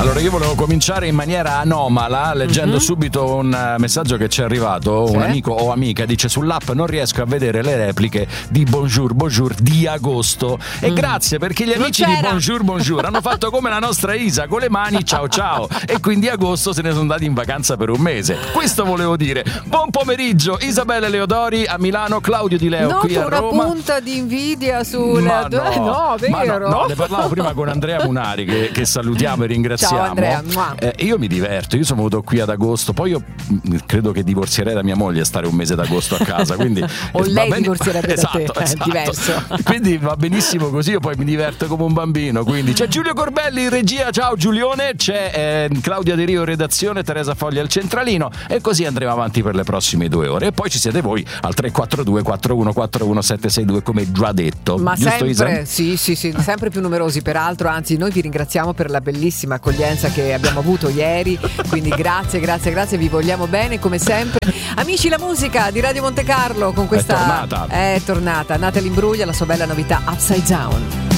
Allora, io volevo cominciare in maniera anomala leggendo subito un messaggio che ci è arrivato. Sì. Un amico o amica dice: sull'app non riesco a vedere le repliche di Bonjour Bonjour di agosto. E grazie, perché gli amici di Bonjour Bonjour hanno fatto come la nostra Isa, con le mani ciao ciao, e quindi agosto se ne sono andati in vacanza per un mese. Questo volevo dire. Buon pomeriggio, Isabella Leodori a Milano, Claudio Di Leo qui a Roma. Una punta di invidia sulla... no, vero? No, ne parlavo prima con Andrea Munari, che salutiamo e ringraziamo. Ciao Andrea. Io mi diverto, io sono venuto qui ad agosto, poi io credo che divorzierei da mia moglie a stare un mese d'agosto a casa, quindi o lei divorzierebbe da te, è diverso. Quindi va benissimo così, io poi mi diverto come un bambino. Quindi c'è Giulio Corbelli in regia, ciao Giulione, c'è Claudia De Rio redazione, Teresa Foglia al centralino, e così andremo avanti per le prossime 2 ore. E poi ci siete voi al 342 4141 762, come già detto. Ma giusto, sempre, Isa? sì, sempre più numerosi peraltro, anzi noi vi ringraziamo per la bellissima accoglienza che abbiamo avuto ieri, quindi grazie, vi vogliamo bene come sempre. Amici, la musica di Radio Monte Carlo con questa è tornata Natalie Imbruglia, la sua bella novità Upside Down.